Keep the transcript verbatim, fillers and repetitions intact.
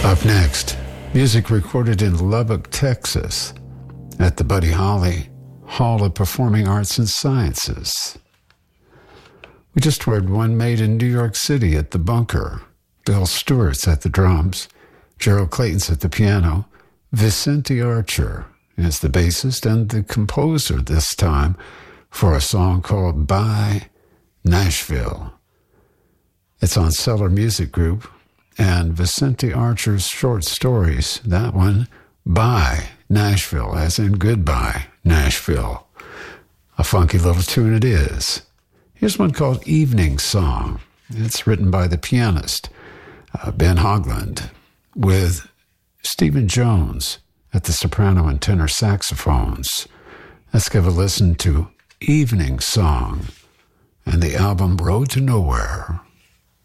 Up next, music recorded in Lubbock, Texas, at the Buddy Holly Hall of Performing Arts and Sciences. We just heard one made in New York City at the Bunker. Bill Stewart's at the drums, Gerald Clayton's at the piano, Vicente Archer is the bassist and the composer this time for a song called Bye Nashville. It's on Cellar Music Group, and Vicente Archer's short stories, that one, Bye Nashville, as in Goodbye Nashville. A funky little tune it is. Here's one called Evening Song. It's written by the pianist, uh, Ben Hogland, with Stephen Jones at the soprano and tenor saxophones. Let's give a listen to Evening Song and the album Road to Nowhere.